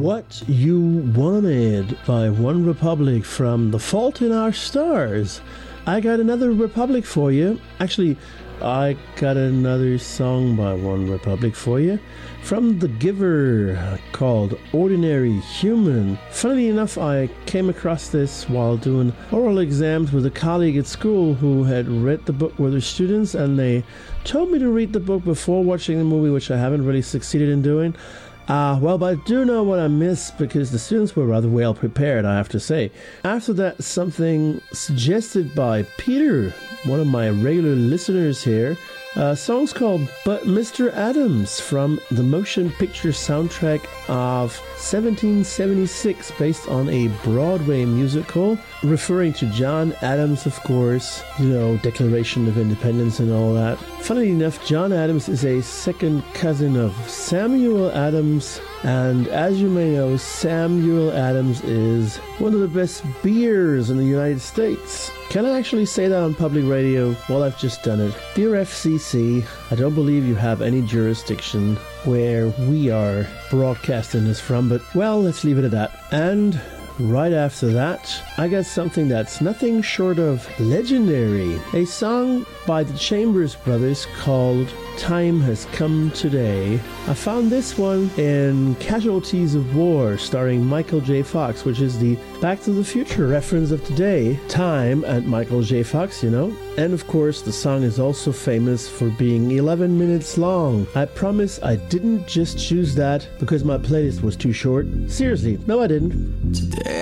What You Wanted by One Republic from The Fault in Our Stars. I got another Republic for you. Actually, I got another song by One Republic for you from The Giver called Ordinary Human. Funnily enough, I came across this while doing oral exams with a colleague at school who had read the book with her students, and they told me to read the book before watching the movie, which I haven't really succeeded in doing. Well, but I do know what I missed because the students were rather well prepared, I have to say. After that, something suggested by Peter, one of my regular listeners here. Song's called But Mr. Adams from the motion picture soundtrack of 1776, based on a Broadway musical, referring to John Adams, of course, Declaration of Independence and all that. Funnily enough, John Adams is a second cousin of Samuel Adams, and as you may know, Samuel Adams is one of the best beers in the United States. Can I actually say that on public radio? Well, I've just done it. Dear FCC, I don't believe you have any jurisdiction where we are broadcasting this from, but well, let's leave it at that. And right after that, I got something that's nothing short of legendary. A song by the Chambers Brothers called Time Has Come Today. I found this one in Casualties of War, starring Michael J. Fox, which is the Back to the Future reference of today. Time and Michael J. Fox, And of course, the song is also famous for being 11 minutes long. I promise I didn't just choose that because my playlist was too short. Seriously, no I didn't. Today